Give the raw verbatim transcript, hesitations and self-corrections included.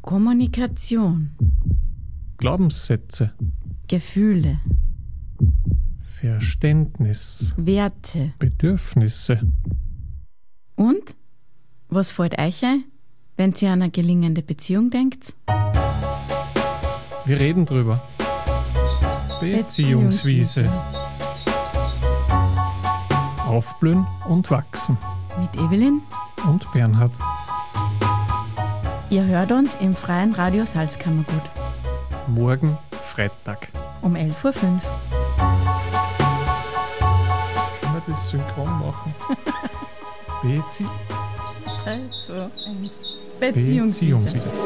Kommunikation, Glaubenssätze, Gefühle, Verständnis, Werte. Bedürfnisse. Und? Was fällt euch ein, wenn ihr an eine gelingende Beziehung denkt? Wir reden drüber. Beziehungswiese. Aufblühen und wachsen. Mit Evelyn. Und Bernhard. Ihr hört uns im Freien Radio Salzkammergut. Morgen Freitag. Um elf Uhr fünf. Können wir das synchron machen? Bezie- drei, zwei, eins. Beziehungswiese. Beziehungswiese.